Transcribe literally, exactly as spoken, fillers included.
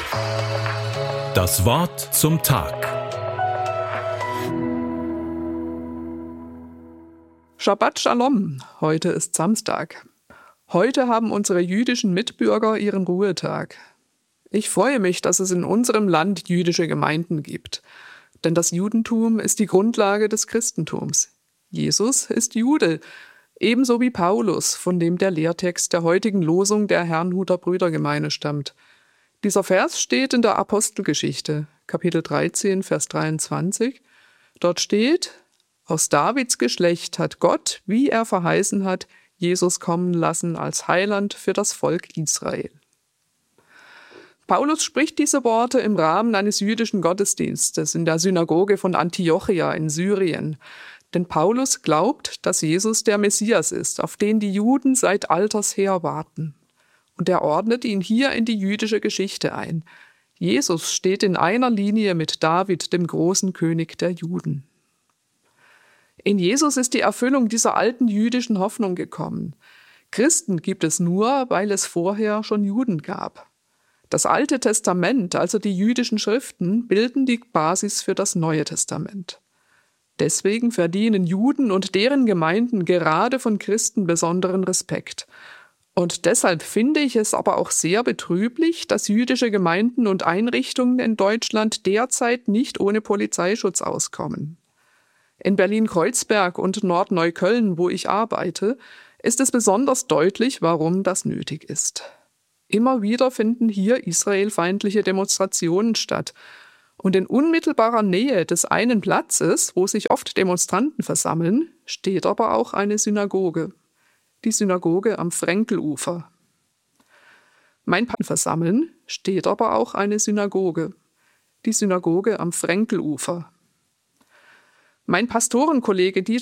Das Wort zum Tag. Shabbat Shalom, heute ist Samstag. Heute haben unsere jüdischen Mitbürger ihren Ruhetag. Ich freue mich, dass es in unserem Land jüdische Gemeinden gibt. Denn das Judentum ist die Grundlage des Christentums. Jesus ist Jude, ebenso wie Paulus, von dem der Lehrtext der heutigen Losung der Herrnhuter Brüdergemeine stammt. Dieser Vers steht in der Apostelgeschichte, Kapitel dreizehn, Vers dreiundzwanzig. Dort steht: Aus Davids Geschlecht hat Gott, wie er verheißen hat, Jesus kommen lassen als Heiland für das Volk Israel. Paulus spricht diese Worte im Rahmen eines jüdischen Gottesdienstes in der Synagoge von Antiochia in Syrien. Denn Paulus glaubt, dass Jesus der Messias ist, auf den die Juden seit alters her warten. Und er ordnet ihn hier in die jüdische Geschichte ein. Jesus steht in einer Linie mit David, dem großen König der Juden. In Jesus ist die Erfüllung dieser alten jüdischen Hoffnung gekommen. Christen gibt es nur, weil es vorher schon Juden gab. Das Alte Testament, also die jüdischen Schriften, bilden die Basis für das Neue Testament. Deswegen verdienen Juden und deren Gemeinden gerade von Christen besonderen Respekt. Und deshalb finde ich es aber auch sehr betrüblich, dass jüdische Gemeinden und Einrichtungen in Deutschland derzeit nicht ohne Polizeischutz auskommen. In Berlin-Kreuzberg und Nordneukölln, wo ich arbeite, ist es besonders deutlich, warum das nötig ist. Immer wieder finden hier israelfeindliche Demonstrationen statt. Und in unmittelbarer Nähe des einen Platzes, wo sich oft Demonstranten versammeln, steht aber auch eine Synagoge. Die Synagoge am Frenkelufer. Mein Pa- versammeln steht aber auch eine Synagoge. Die Synagoge am Frenkelufer. Mein Pastorenkollege Dieter